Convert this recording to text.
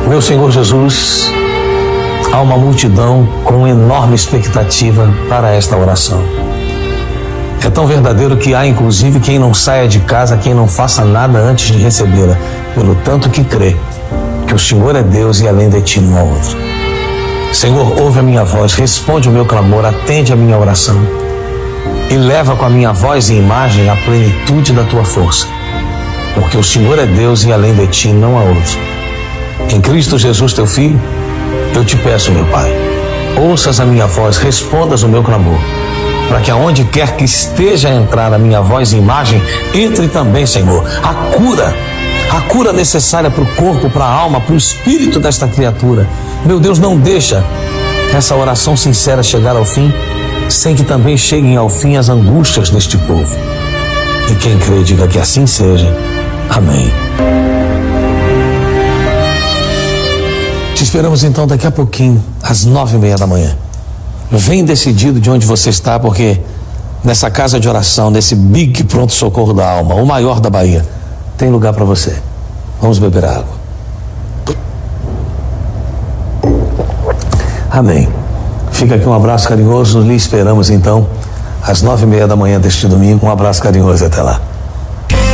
Meu Senhor Jesus, há uma multidão com enorme expectativa para esta oração. É tão verdadeiro que há inclusive quem não saia de casa, quem não faça nada antes de recebê-la, pelo tanto que crê que o Senhor é Deus e além de ti não há outro. Senhor, ouve a minha voz, responde o meu clamor, atende a minha oração e leva com a minha voz e imagem a plenitude da tua força, porque o Senhor é Deus e além de ti não há outro. Em Cristo Jesus, teu Filho, eu te peço, meu Pai, ouças a minha voz, respondas o meu clamor, para que aonde quer que esteja a entrar a minha voz e imagem, entre também, Senhor, a cura necessária para o corpo, para a alma, para o espírito desta criatura. Meu Deus, não deixa essa oração sincera chegar ao fim, sem que também cheguem ao fim as angústias deste povo. E quem crê, diga que assim seja. Amém. Te esperamos então daqui a pouquinho, às 9:30 da manhã. Vem decidido de onde você está, porque nessa casa de oração, nesse Big Pronto Socorro da Alma, o maior da Bahia, tem lugar para você. Vamos beber água. Amém. Fica aqui um abraço carinhoso. Lhe esperamos então às 9:30 da manhã deste domingo. Um abraço carinhoso e até lá.